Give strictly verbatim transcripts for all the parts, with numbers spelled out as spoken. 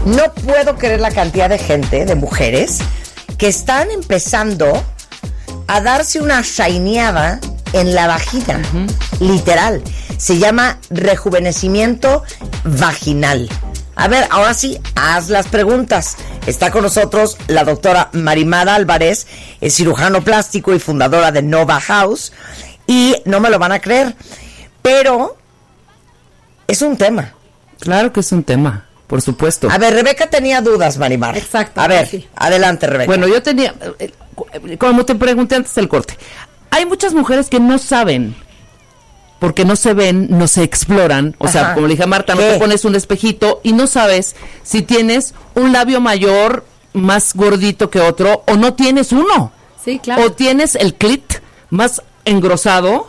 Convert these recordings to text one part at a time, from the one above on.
No puedo creer la cantidad de gente, de mujeres, que están empezando a darse una shineada en la vagina. Uh-huh. Literal. Se llama rejuvenecimiento vaginal. A ver, ahora sí, haz las preguntas. Está con nosotros la doctora Marimada Álvarez, es cirujano plástico y fundadora de Nova House. Y no me lo van a creer, pero es un tema. Claro que es un tema, por supuesto. A ver, Rebeca tenía dudas, Marimar. Exacto. A ver, sí. Adelante, Rebeca. Bueno, yo tenía, como te pregunté antes del corte, hay muchas mujeres que no saben, porque no se ven, no se exploran. O Ajá. sea, como le dije a Marta, ¿Qué? no te pones un espejito y no sabes si tienes un labio mayor más gordito que otro o no tienes uno. Sí, claro. O tienes el clit más engrosado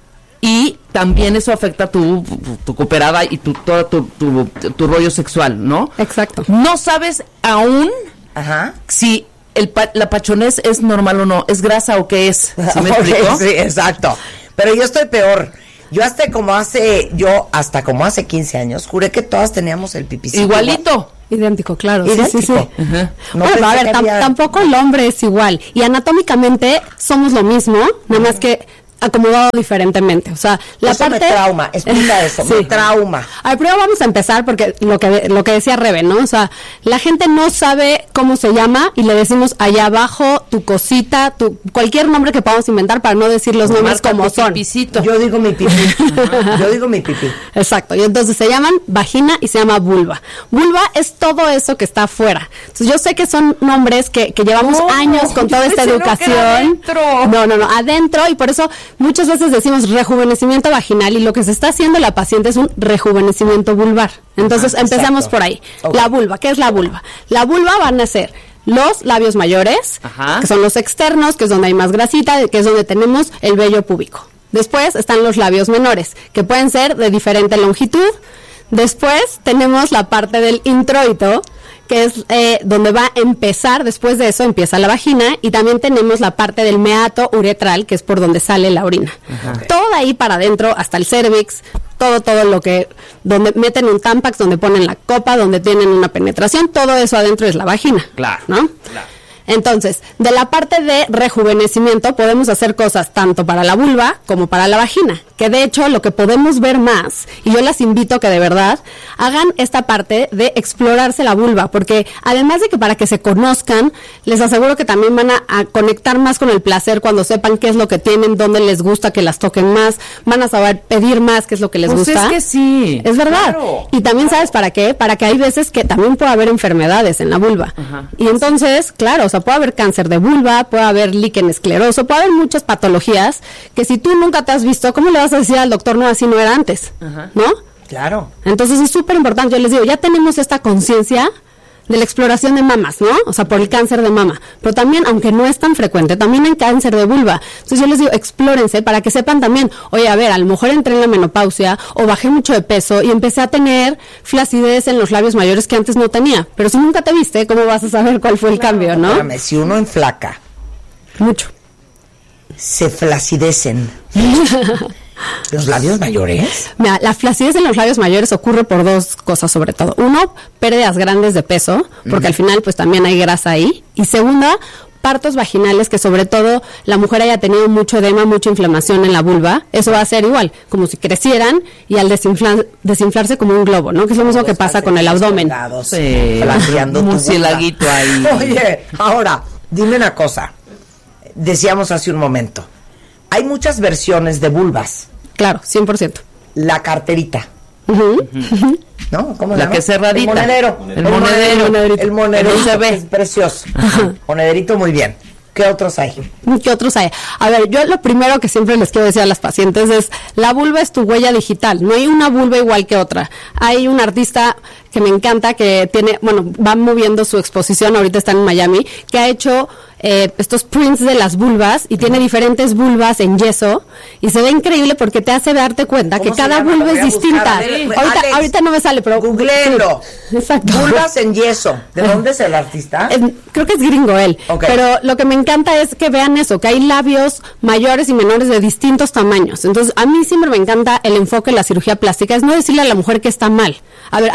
y también eso afecta tu, tu cooperada y tu, todo tu, tu, tu rollo sexual, ¿no? Exacto. No sabes aún Ajá. si el pa- la pachonez es normal o no, es grasa o qué es. ¿Sí me okay, explico? Sí, exacto. Pero yo estoy peor. Yo hasta como hace, yo hasta como hace quince años, juré que todas teníamos el pipicito. Igualito. Igual. Idéntico, claro. Idéntico. Sí, sí, sí. Uh-huh. No bueno, a ver, tam- había... tampoco el hombre es igual. Y anatómicamente somos lo mismo, nada más que acomodado diferentemente, o sea, la eso parte... me trauma, explica eso, sí. me trauma. A ver, primero vamos a empezar porque lo que lo que decía Rebe, ¿no? O sea, la gente no sabe cómo se llama y le decimos allá abajo, tu cosita, tu cualquier nombre que podamos inventar para no decir los nombres Marta, como son. Pipicito. Yo digo mi pipí. Yo digo mi pipí. Exacto, y entonces se llaman vagina y se llama vulva. Vulva es todo eso que está afuera. Entonces yo sé que son nombres que, que llevamos oh, años con toda esta educación. No, no, no, adentro, y por eso muchas veces decimos rejuvenecimiento vaginal y lo que se está haciendo la paciente es un rejuvenecimiento vulvar. Entonces ah, empezamos por ahí. Okay. La vulva, ¿qué es la vulva? La vulva van a ser los labios mayores, Ajá. que son los externos, que es donde hay más grasita, que es donde tenemos el vello púbico. Después están los labios menores, que pueden ser de diferente longitud. Después tenemos la parte del introito, que es eh, donde va a empezar, después de eso empieza la vagina, y también tenemos la parte del meato uretral, que es por donde sale la orina. Ajá. Todo de ahí para adentro, hasta el cervix, todo, todo lo que, donde meten un tampax, donde ponen la copa, donde tienen una penetración, todo eso adentro es la vagina. Claro, ¿no? Claro. Entonces, de la parte de rejuvenecimiento podemos hacer cosas tanto para la vulva como para la vagina, que de hecho lo que podemos ver más, y yo las invito a que de verdad hagan esta parte de explorarse la vulva, porque además de que para que se conozcan, les aseguro que también van a, a conectar más con el placer cuando sepan qué es lo que tienen, dónde les gusta que las toquen más, van a saber pedir más qué es lo que les pues gusta. Es que sí. Es verdad. Claro, y también claro. ¿sabes para qué? Para que hay veces que también puede haber enfermedades en la vulva. Ajá. Y entonces, claro, o sea, puede haber cáncer de vulva, puede haber líquen escleroso, puede haber muchas patologías que si tú nunca te has visto, ¿cómo le vas a decir al doctor no, así no era antes? Ajá. ¿No? Claro. Entonces es súper importante, yo les digo, ya tenemos esta conciencia de la exploración de mamas, ¿no? O sea, por el cáncer de mama. Pero también, aunque no es tan frecuente, también hay cáncer de vulva. Entonces yo les digo, explórense para que sepan también, oye, a ver, a lo mejor entré en la menopausia o bajé mucho de peso y empecé a tener flacidez en los labios mayores que antes no tenía. Pero si nunca te viste, ¿cómo vas a saber cuál fue el claro, cambio, no? Espérame, si uno enflaca, mucho, se flacidecen los labios mayores. Mira, la flacidez en los labios mayores ocurre por dos cosas sobre todo. Uno, pérdidas grandes de peso, porque mm. al final pues también hay grasa ahí. Y segunda, partos vaginales, que sobre todo la mujer haya tenido mucho edema, mucha inflamación en la vulva. Eso va a ser igual, como si crecieran y al desinflar, desinflarse como un globo, ¿no? Que es lo mismo que pasa con el abdomen. Sí, un murcielaguito ahí. Oye, ahora, dime una cosa. Decíamos hace un momento, hay muchas versiones de vulvas. Claro, cien por ciento. La carterita. Uh-huh. Uh-huh. ¿No? ¿Cómo la que es cerradita. El monedero. El monedero. El monedero. El monedero. Se ve. Es precioso. Ajá. Monederito muy bien. ¿Qué otros hay? ¿Qué otros hay? A ver, yo lo primero que siempre les quiero decir a las pacientes es, la vulva es tu huella digital, no hay una vulva igual que otra. Hay un artista que me encanta, que tiene, bueno, va moviendo su exposición, ahorita está en Miami, que ha hecho eh, estos prints de las vulvas y tiene diferentes vulvas en yeso y se ve increíble porque te hace darte cuenta que cada llama? vulva es distinta. Ver, ahorita, Alex, ahorita no me sale, pero googleenlo. Sí, exacto. Vulvas en yeso. ¿De dónde es el artista? Es, creo que es gringo él. Okay. Pero lo que me encanta es que vean eso, que hay labios mayores y menores de distintos tamaños. Entonces, a mí siempre me encanta el enfoque en la cirugía plástica, es no decirle a la mujer que está mal. A ver, algo te molesta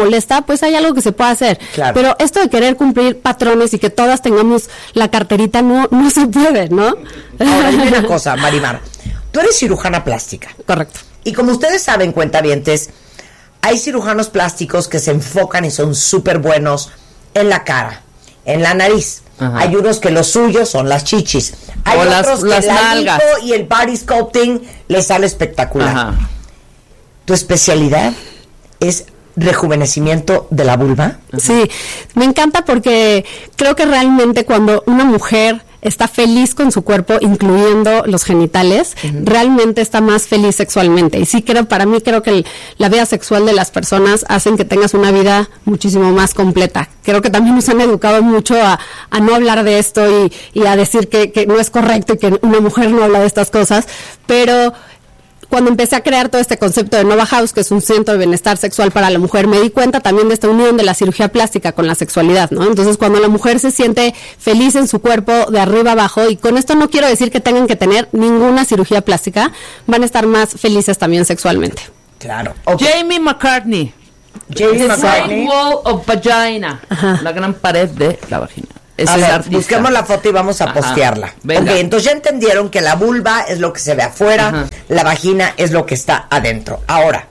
molesta, pues hay algo que se puede hacer. Claro. Pero esto de querer cumplir patrones y que todas tengamos la carterita no, no se puede, ¿no? Ahora, dime una cosa, Marimar. Tú eres cirujana plástica. Correcto. Y como ustedes saben, cuentavientes, hay cirujanos plásticos que se enfocan y son súper buenos en la cara, en la nariz. Ajá. Hay unos que los suyos son las chichis. Hay o otros las, que las nalgas. la lipo y el body sculpting les sale espectacular. Ajá. ¿Tu especialidad es rejuvenecimiento de la vulva? Sí, me encanta porque creo que realmente cuando una mujer está feliz con su cuerpo, incluyendo los genitales, uh-huh. realmente está más feliz sexualmente. Y sí, creo, para mí creo que el, la vida sexual de las personas hacen que tengas una vida muchísimo más completa. Creo que también nos han educado mucho a, a no hablar de esto y, y a decir que, que no es correcto y que una mujer no habla de estas cosas, pero cuando empecé a crear todo este concepto de Nova House, que es un centro de bienestar sexual para la mujer, me di cuenta también de esta unión de la cirugía plástica con la sexualidad, ¿no? Entonces, cuando la mujer se siente feliz en su cuerpo de arriba abajo, y con esto no quiero decir que tengan que tener ninguna cirugía plástica, van a estar más felices también sexualmente. Claro. Okay. Jamie McCartney. Jamie The McCartney. Wall of Vagina. Ajá. La gran pared de la vagina. Es a ver, busquemos la foto y vamos a Ajá. postearla. Ok, entonces ya entendieron que la vulva es lo que se ve afuera, Ajá. la vagina es lo que está adentro. Ahora,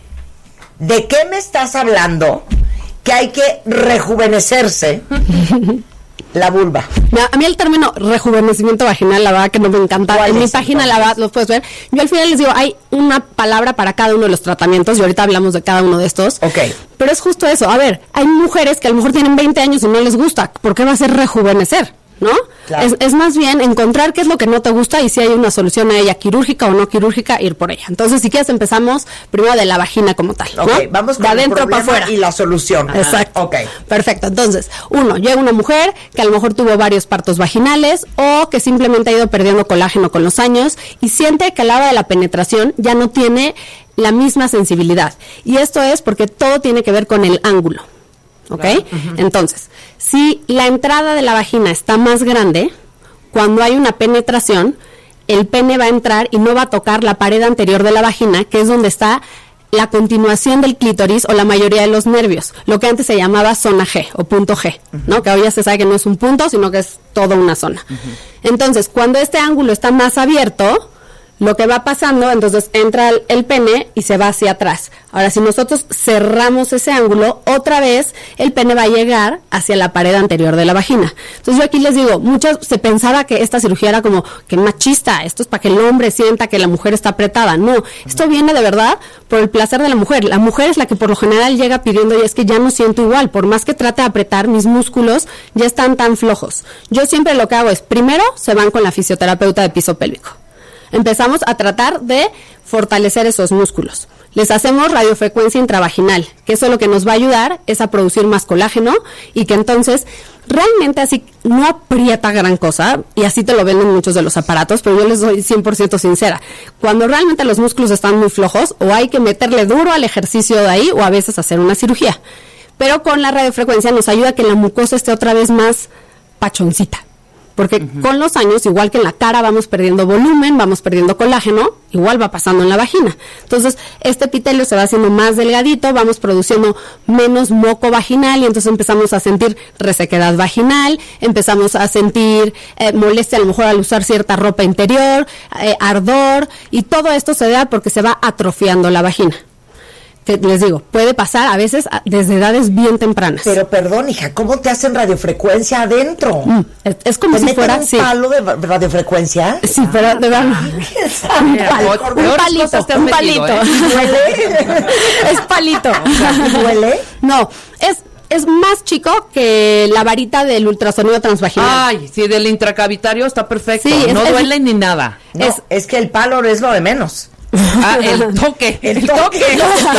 ¿de qué me estás hablando que hay que rejuvenecerse la vulva? A mí el término rejuvenecimiento vaginal, la verdad que no me encanta. En mi página, la verdad, lo puedes ver. Yo al final les digo, hay una palabra para cada uno de los tratamientos y ahorita hablamos de cada uno de estos. Ok. Pero es justo eso. A ver, hay mujeres que a lo mejor tienen veinte años y no les gusta. ¿Por qué va a ser rejuvenecer? ¿No? Claro. Es, es más bien encontrar qué es lo que no te gusta y si hay una solución a ella, quirúrgica o no quirúrgica, ir por ella. Entonces, si quieres, empezamos primero de la vagina como tal, ¿no? Ok, vamos con de adentro para afuera y la solución. Ajá. Exacto. Ok. Perfecto. Entonces, uno, llega una mujer que a lo mejor tuvo varios partos vaginales o que simplemente ha ido perdiendo colágeno con los años y siente que a la hora de la penetración ya no tiene la misma sensibilidad. Y esto es porque todo tiene que ver con el ángulo. ¿Ok? Claro. Uh-huh. Entonces, si la entrada de la vagina está más grande, cuando hay una penetración, el pene va a entrar y no va a tocar la pared anterior de la vagina, que es donde está la continuación del clítoris o la mayoría de los nervios, lo que antes se llamaba zona G o punto G, uh-huh. ¿no? Que hoy ya se sabe que no es un punto, sino que es toda una zona. Uh-huh. Entonces, cuando este ángulo está más abierto, lo que va pasando, entonces entra el, el pene y se va hacia atrás. Ahora, si nosotros cerramos ese ángulo, otra vez el pene va a llegar hacia la pared anterior de la vagina. Entonces yo aquí les digo, muchos se pensaba que esta cirugía era como que machista, esto es para que el hombre sienta que la mujer está apretada. No, esto viene de verdad por el placer de la mujer. La mujer es la que por lo general llega pidiendo, y es que ya no siento igual, por más que trate de apretar, mis músculos ya están tan flojos. Yo siempre lo que hago es, primero se van con la fisioterapeuta de piso pélvico. Empezamos a tratar de fortalecer esos músculos. Les hacemos radiofrecuencia intravaginal, que eso lo que nos va a ayudar es a producir más colágeno y que entonces realmente así no aprieta gran cosa, y así te lo venden muchos de los aparatos, pero yo les soy cien por ciento sincera. Cuando realmente los músculos están muy flojos, o hay que meterle duro al ejercicio de ahí, o a veces hacer una cirugía. Pero con la radiofrecuencia nos ayuda a que la mucosa esté otra vez más pachoncita. Porque uh-huh. con los años, igual que en la cara vamos perdiendo volumen, vamos perdiendo colágeno, igual va pasando en la vagina. Entonces, este epitelio se va haciendo más delgadito, vamos produciendo menos moco vaginal y entonces empezamos a sentir resequedad vaginal, empezamos a sentir eh, molestia a lo mejor al usar cierta ropa interior, eh, ardor, y todo esto se da porque se va atrofiando la vagina. Que les digo, puede pasar a veces desde edades bien tempranas. Pero perdón, hija, ¿cómo te hacen radiofrecuencia adentro? Mm, es, es como si fuera un sí. palo de radiofrecuencia? Sí, ah, pero de verdad. Un, pal, un palito, un palito. ¿Eh? ¿Duele? Es palito. ¿Duele? No, es es más chico que la varita del ultrasonido transvaginal. Ay, sí, del intracavitario está perfecto. Sí, no es, duele es, ni nada. No, es, es que el palo es lo de menos. Ah, el toque, el, el toque. toque.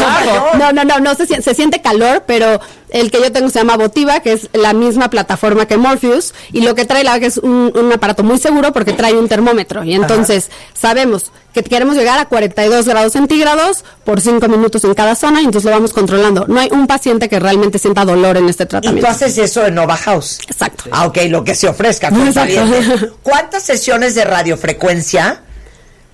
No, no, no, no se, se siente calor, pero el que yo tengo se llama Votiva, que es la misma plataforma que Morpheus, y lo que trae la que es un, un aparato muy seguro porque trae un termómetro, y entonces Ajá. sabemos que queremos llegar a cuarenta y dos grados centígrados por cinco minutos en cada zona, y entonces lo vamos controlando. No hay un paciente que realmente sienta dolor en este tratamiento. Y tú haces eso en Nova House. Exacto. Ah, ok, lo que se ofrezca. ¿Cuántas sesiones de radiofrecuencia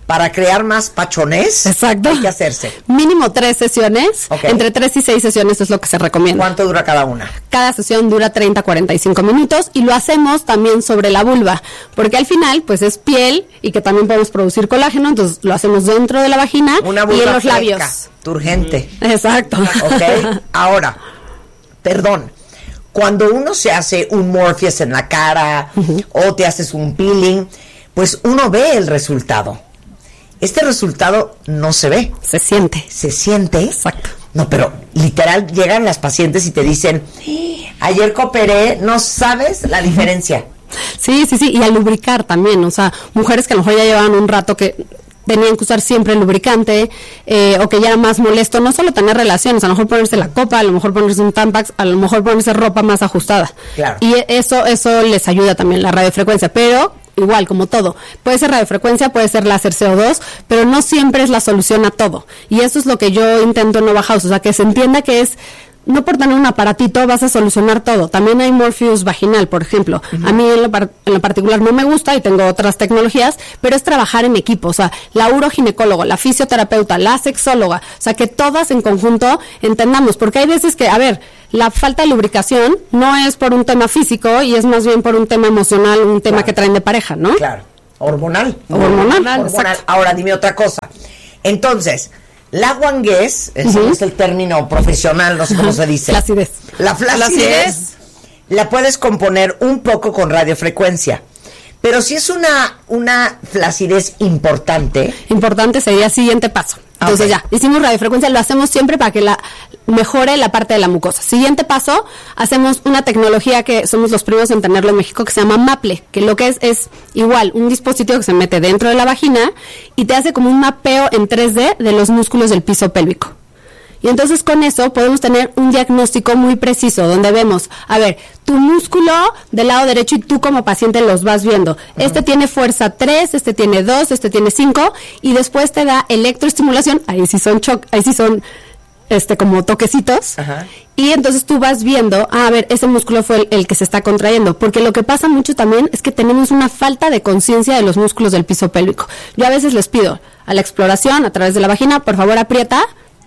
para crear más pachones. Exacto. Hay que hacerse. Mínimo tres sesiones. Okay. Entre tres y seis sesiones es lo que se recomienda. ¿Cuánto dura cada una? Cada sesión dura treinta a cuarenta y cinco minutos y lo hacemos también sobre la vulva, porque al final pues es piel y que también podemos producir colágeno, entonces lo hacemos dentro de la vagina una vulva y en los fresca, labios. Turgente. Exacto. Ok, ahora, perdón. Cuando uno se hace un Morpheus en la cara uh-huh. o te haces un peeling, pues uno ve el resultado. Este resultado no se ve. Se siente. ¿Se siente? Exacto. No, pero literal llegan las pacientes y te dicen, ayer cooperé, no sabes la diferencia. Sí, sí, sí, y al lubricar también, o sea, mujeres que a lo mejor ya llevaban un rato que tenían que usar siempre lubricante, eh, o que ya era más molesto, no solo tener relaciones, a lo mejor ponerse la copa, a lo mejor ponerse un Tampax, a lo mejor ponerse ropa más ajustada. Claro. Y eso, eso les ayuda también la radiofrecuencia, pero igual, como todo, puede ser radiofrecuencia, puede ser láser C O dos, pero no siempre es la solución a todo. Y eso es lo que yo intento en Nova House, o sea, que se entienda que es, no por tener un aparatito vas a solucionar todo. También hay Morpheus vaginal, por ejemplo. Uh-huh. A mí en lo, par- en lo particular no me gusta y tengo otras tecnologías, pero es trabajar en equipo. O sea, la uroginecólogo, la fisioterapeuta, la sexóloga, o sea, que todas en conjunto entendamos. Porque hay veces que, a ver, la falta de lubricación no es por un tema físico y es más bien por un tema emocional, un tema claro. que traen de pareja, ¿no? Claro. Hormonal. Hormonal. Hormonal. Hormonal. Ahora, dime otra cosa. Entonces, la guanguez, ese uh-huh. es el término profesional, no sé cómo se dice. Flacidez. La flacidez la puedes componer un poco con radiofrecuencia. Pero si es una, una flacidez importante. Importante sería el siguiente paso. Entonces okay. ya, hicimos radiofrecuencia, lo hacemos siempre para que la mejore la parte de la mucosa. Siguiente paso, hacemos una tecnología que somos los primeros en tenerlo en México, que se llama Maple, que lo que es es igual, un dispositivo que se mete dentro de la vagina y te hace como un mapeo en tres D de los músculos del piso pélvico. Y entonces con eso podemos tener un diagnóstico muy preciso, donde vemos, a ver, tu músculo del lado derecho y tú como paciente los vas viendo. Uh-huh. Este tiene fuerza tres, este tiene dos, este tiene cinco, y después te da electroestimulación, ahí sí son choc, ahí sí son este como toquecitos, uh-huh. y entonces tú vas viendo, ah, a ver, ese músculo fue el, el que se está contrayendo, porque lo que pasa mucho también es que tenemos una falta de conciencia de los músculos del piso pélvico. Yo a veces les pido a la exploración a través de la vagina, por favor aprieta.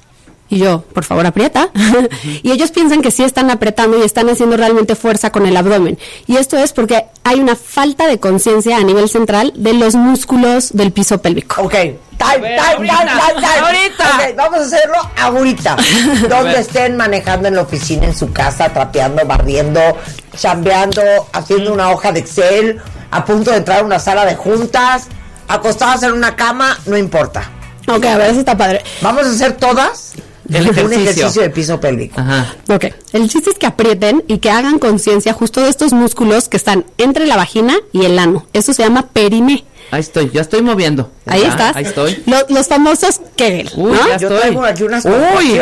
Y yo, por favor, aprieta. Uh-huh. Y ellos piensan que sí están apretando y están haciendo realmente fuerza con el abdomen. Y esto es porque hay una falta de conciencia a nivel central de los músculos del piso pélvico. Ok, time, time, time, time, time. Ahorita. Okay, vamos a hacerlo ahorita. Donde estén manejando en la oficina, en su casa, trapeando, barriendo, chambeando, haciendo una hoja de Excel, a punto de entrar a una sala de juntas, acostados en una cama, no importa. Ok, a ver, eso está padre. Vamos a hacer todas. El ejercicio. Un ejercicio de piso pélvico. Ajá. Ok. El chiste es que aprieten y que hagan conciencia justo de estos músculos que están entre la vagina y el ano. Eso se llama periné. Ahí estoy, ya estoy moviendo. Ahí ya, estás. Ahí estoy. Lo, los famosos Kegel. Uy, ¿no? ya Yo estoy. traigo aquí unas Uy, uy.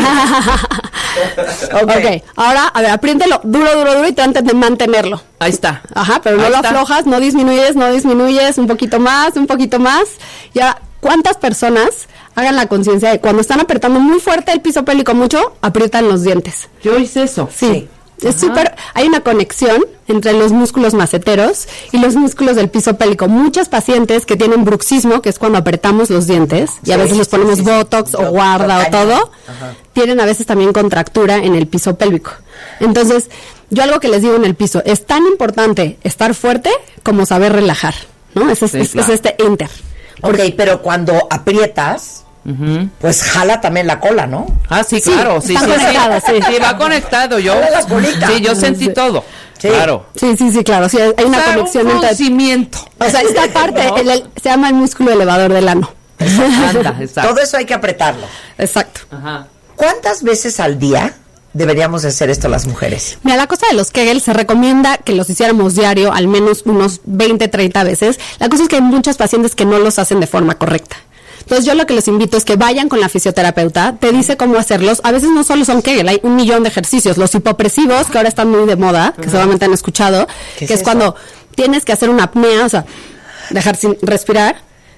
Okay. Ok, ahora, a ver, apriéntelo duro, duro, duro y traten de mantenerlo. Ahí está. Ajá, pero no Ahí lo está. aflojas, no disminuyes, no disminuyes, un poquito más, un poquito más. Y ahora, ¿cuántas personas hagan la conciencia de cuando están apretando muy fuerte el piso pélvico mucho, aprietan los dientes? Yo hice eso. Sí. Sí. Es súper, hay una conexión entre los músculos maceteros y los músculos del piso pélvico. Muchas pacientes que tienen bruxismo, que es cuando apretamos los dientes, y a Sí, veces les ponemos sí, sí, botox sí. o guarda o todo, Ajá. tienen a veces también contractura en el piso pélvico. Entonces, yo algo que les digo en el piso, es tan importante estar fuerte como saber relajar, ¿no? Ese es, Sí, es- claro. es este inter. Ok, pero cuando aprietas, Ujú. pues jala también la cola, ¿no? Ah, sí, Sí, claro. Sí, sí, están conectados, sí. sí. Sí, va conectado. Yo, Jala las bolitas. sí, yo sentí Sí. todo. Sí. Claro. Sí, sí, sí, claro, sí, hay una O sea, conexión un entre... conocimiento. O sea, esta parte ¿No? el- el- se llama el músculo elevador del ano. Anda, exacto. Todo eso hay que apretarlo. Exacto. Ajá. ¿Cuántas veces al día deberíamos hacer esto las mujeres? Mira, la cosa de los Kegel se recomienda que los hiciéramos diario, al menos unos veinte, treinta veces. La cosa es que hay muchas pacientes que no los hacen de forma correcta. Entonces yo lo que les invito es que vayan con la fisioterapeuta, te dice cómo hacerlos. A veces no solo son Kegel, hay un millón de ejercicios. Los hipopresivos, que ahora están muy de moda, que seguramente han escuchado, ¿Qué que es es, eso? cuando tienes que hacer una apnea, o sea, dejar sin respirar,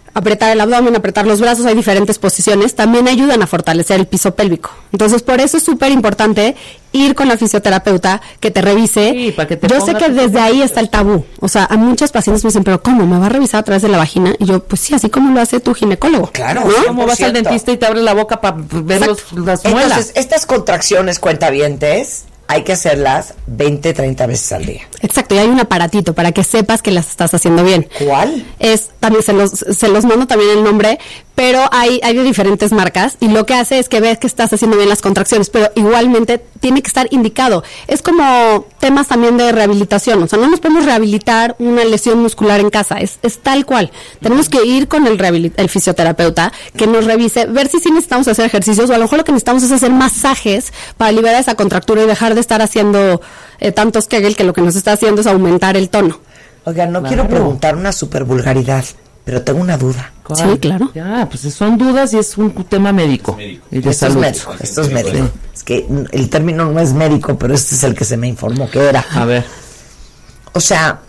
apretar el abdomen, apretar los brazos, hay diferentes posiciones, también ayudan a fortalecer el piso pélvico. Entonces, por eso es súper importante ir con la fisioterapeuta que te revise. Sí, para que te Yo sé que desde ahí está el tabú. O sea, a muchas pacientes me dicen, pero ¿cómo? ¿Me va a revisar a través de la vagina? Y yo, pues sí, así como lo hace tu ginecólogo. Claro, ¿no? ¿Cómo vas al dentista y te abre la boca para ver los, las muelas? Entonces, estas contracciones, cuentavientes, hay que hacerlas veinte, treinta veces al día. Exacto, y hay un aparatito para que sepas que las estás haciendo bien. ¿Cuál? Es, también se los, se los mando también el nombre, pero hay, hay de diferentes marcas, y lo que hace es que ves que estás haciendo bien las contracciones, pero igualmente tiene que estar indicado. Es como temas también de rehabilitación, o sea, no nos podemos rehabilitar una lesión muscular en casa, es, es tal cual. Tenemos que ir con el, rehabilit- el fisioterapeuta que nos revise, ver si sí necesitamos hacer ejercicios, o a lo mejor lo que necesitamos es hacer masajes para liberar esa contractura y dejar de estar haciendo eh, tantos Kegel, que lo que nos está haciendo es aumentar el tono. Oigan, no Claro. quiero preguntar una super vulgaridad, pero tengo una duda. ¿Cuál? Sí, claro. Ya, pues son dudas y es un tema médico. médico. Y de Esto es salud. médico, esto es médico. Es que el término no es médico, pero este es el que se me informó que era. A ver. O sea,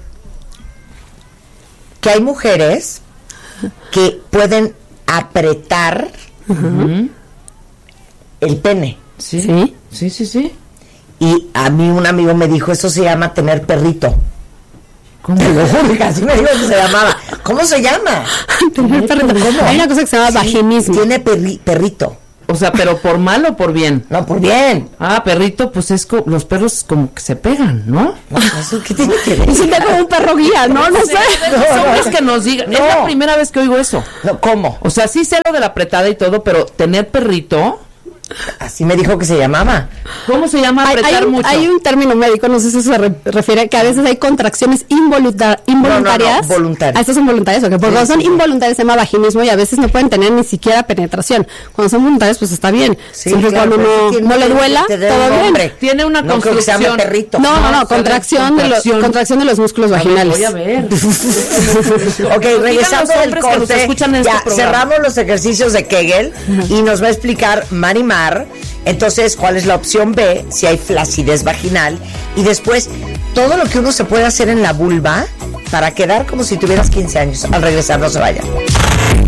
que hay mujeres que pueden apretar Ujú. el pene. Sí. Sí. Sí, sí, sí. Y a mí un amigo me dijo, eso se llama tener perrito. ¿Cómo? Te lo juro que así me dijo que se llamaba. ¿Cómo se llama? Tener perrito. ¿Cómo? Hay una cosa que se llama Sí, vaginismo. Tiene perri- perrito. O sea, pero por mal o por bien. No, por bien. Ah, perrito, pues es co- los perros como que se pegan, ¿no? No, ¿eso qué tiene que ver? Y si tengo un perro guía, ¿no? No sé. Los No, no, hombres no. que nos digan. Es No. la primera vez que oigo eso. No, ¿cómo? O sea, sí sé lo de la apretada y todo, pero tener perrito, Así me dijo que se llamaba. ¿cómo se llama Hay, apretar hay un, mucho? hay un término médico, no sé si eso se re- refiere, que a veces hay contracciones involuntar- involuntarias. No, no, no, voluntarias. Ah, estas son voluntarias, ok. Porque Sí, cuando son sí, sí. involuntarias se llama vaginismo y a veces no pueden tener ni siquiera penetración. Cuando son voluntarias, pues está bien. Sí, Siempre y claro, cuando pero no, sí tiene no le que- duela, te dé todo un bien. nombre. Tiene una No creo que se llame construcción. perrito. No, no, No, no, sale contracción de, los, contracción. contracción de los músculos A ver, vaginales. voy a ver. Ok, regresando los del hombres que nos corte, escuchan en ya este programa. cerramos los ejercicios de Kegel y nos va a explicar Marimar, entonces, cuál es la opción B, si hay flacidez vaginal, y después, todo lo que uno se puede hacer en la vulva para quedar como si tuvieras quince años. Al regresar, no se vayan.